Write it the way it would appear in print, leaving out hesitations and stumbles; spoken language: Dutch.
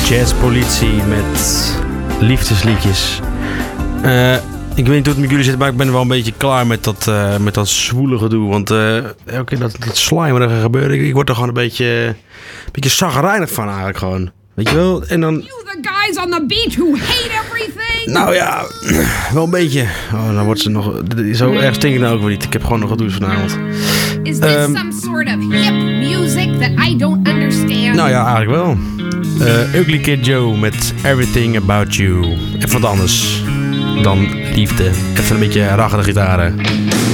Jazzpolitie met liefdesliedjes. Ik weet niet hoe het met jullie zit, maar ik ben wel een beetje klaar met dat zwoele gedoe. Want elke keer dat slimerige gebeuren, ik word er gewoon een beetje chagrijnig van eigenlijk gewoon. Weet je wel? En dan... You the guys on the beach who hate everything! Nou ja, wel een beetje. Oh, dan wordt ze nog... Zo erg stinkt nou ook weer niet. Ik heb gewoon nog gedoe vanavond. Is this some sort of hip music that I don't understand? Nou ja, eigenlijk wel. Ugly Kid Joe met Everything About You. Even wat anders dan liefde. Even een beetje raggere gitaren.